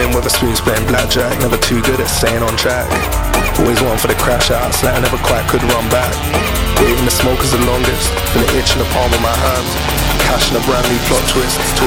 Playing with a spoons, playing blackjack. Never too good at staying on track. Always one for the crash outs that I never quite could run back. Waving the smoke is the longest. Feel the itch in the palm of my hand. Cash in a brand new plot twist.